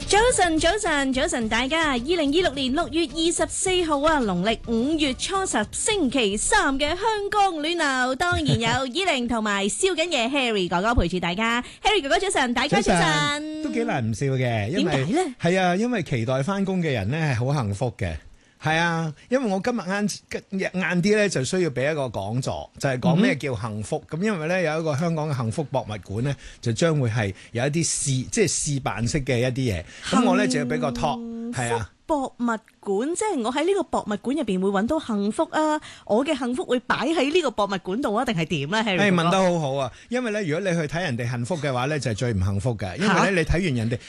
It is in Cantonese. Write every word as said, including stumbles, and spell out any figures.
早晨，早晨，早晨，大家！二零二六年六月二十四號啊，農曆五月初十星期三嘅香港暖流，當然有依玲同埋燒緊嘢 Harry 哥哥陪住大家。Harry 哥哥早晨，大家早晨。 都幾難唔笑嘅， 點解咧？ 係啊，因為期待翻工嘅人咧係好幸福嘅。係啊，因為我今日晏晏啲咧就需要俾一個講座，就係講咩叫幸福。咁、嗯、因為咧有一個香港嘅幸福博物館咧，就將會係有一啲試即係試辦式嘅一啲嘢。咁我咧就要俾個 talk， 係啊。 博物館即係我喺呢個博物館入邊會揾到幸福啊！我嘅幸福會擺喺呢個博物館度啊，定係點咧？係， 誒問得好好啊！因為咧，如果你去睇人哋幸福嘅話咧，就係最唔幸福嘅。因為咧，你睇完人哋